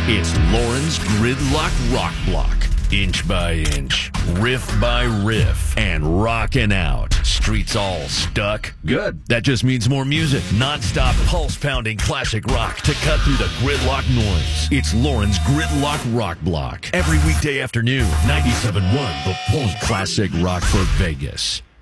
It's Lauren's Gridlock Rock Block. Inch by inch, riff by riff, and rocking out. Streets all stuck? Good. That just means more music. Non-stop, pulse-pounding classic rock to cut through the gridlock noise. It's Lauren's Gridlock Rock Block. Every weekday afternoon, 97.1, the Pulse Classic Rock for Vegas.